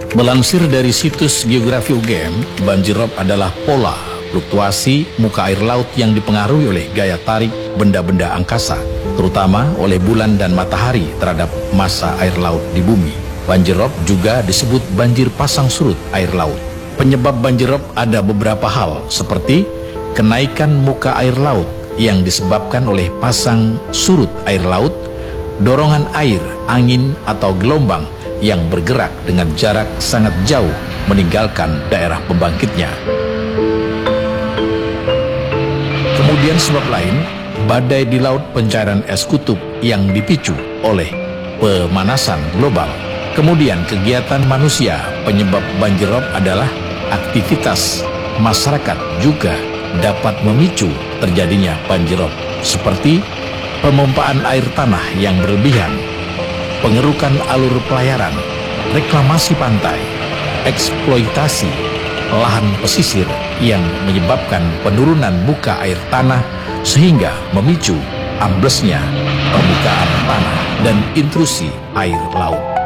Melansir dari situs Geografi UGM, banjirop adalah pola fluktuasi muka air laut yang dipengaruhi oleh gaya tarik benda-benda angkasa, terutama oleh bulan dan matahari terhadap massa air laut di bumi. Banjirop juga disebut banjir pasang surut air laut. Penyebab banjirop ada beberapa hal, seperti kenaikan muka air laut yang disebabkan oleh pasang surut air laut, dorongan air, angin atau gelombang yang bergerak dengan jarak sangat jauh meninggalkan daerah pembangkitnya. Kemudian sebab lain, badai di laut, pencairan es kutub yang dipicu oleh pemanasan global. Kemudian kegiatan manusia. Penyebab banjirop adalah aktivitas masyarakat juga dapat memicu terjadinya banjirop, seperti pemompaan air tanah yang berlebihan, pengerukan alur pelayaran, reklamasi pantai, eksploitasi lahan pesisir yang menyebabkan penurunan muka air tanah sehingga memicu amblesnya permukaan tanah dan intrusi air laut.